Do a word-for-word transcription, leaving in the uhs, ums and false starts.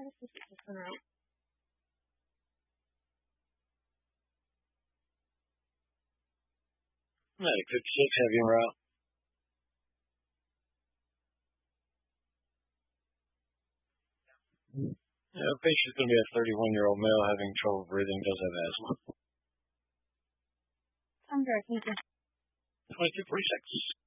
try to push this one out. Medic fifty-six, heavy en route. Yeah, patient's going to be a thirty-one-year-old male having trouble breathing, does have asthma. I'm very thank you. twenty-two forty-six.